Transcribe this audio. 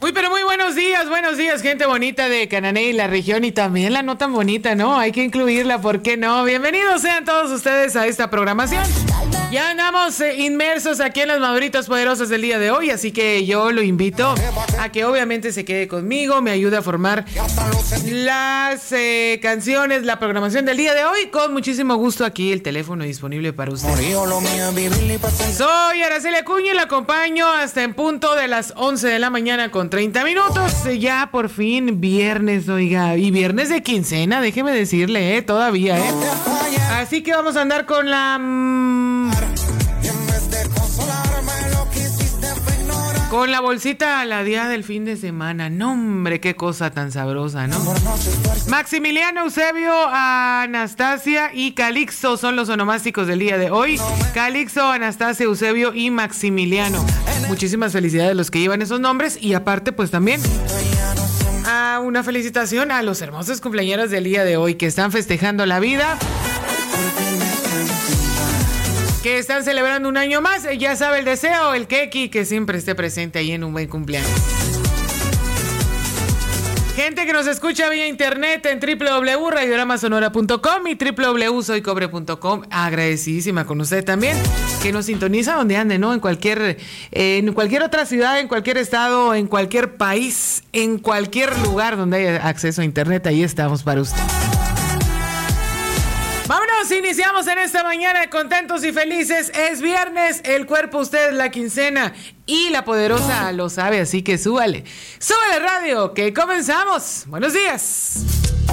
Muy, pero muy buenos días, gente bonita de Cananea y la región, y también la no tan bonita, ¿no? Hay que incluirla, ¿por qué no? Bienvenidos sean todos ustedes a esta programación. Ya andamos inmersos aquí en las maduritas poderosas del día de hoy, así que yo lo invito a que obviamente se quede conmigo, me ayude a formar las canciones, la programación del día de hoy. Con muchísimo gusto aquí el teléfono disponible para usted. Soy Araceli Acuña y la acompaño hasta en punto de las 11 de la mañana con 30 minutos. Ya por fin viernes, oiga, y viernes de quincena, déjeme decirle, todavía, Así que vamos a andar con la... con la bolsita a la día del fin de semana. No, hombre, qué cosa tan sabrosa, ¿no? Maximiliano, Eusebio, Anastasia y Calixto son los onomásticos del día de hoy. Calixto, Anastasia, Eusebio y Maximiliano. Muchísimas felicidades a los que llevan esos nombres. Y aparte, pues también una felicitación a los hermosos cumpleañeros del día de hoy que están festejando la vida, que están celebrando un año más. Ya sabe el deseo, el keki, que siempre esté presente ahí en un buen cumpleaños. Gente que nos escucha vía internet en www.radiogramasonora.com y www.soycobre.com. Agradecidísima con usted también, que nos sintoniza donde ande, ¿no? En cualquier otra ciudad, en cualquier estado, en cualquier país, en cualquier lugar donde haya acceso a internet, ahí estamos para usted. Vámonos, iniciamos en esta mañana contentos y felices. Es viernes, el cuerpo usted, la quincena y la poderosa lo sabe, así que súbale radio, que comenzamos. Buenos días.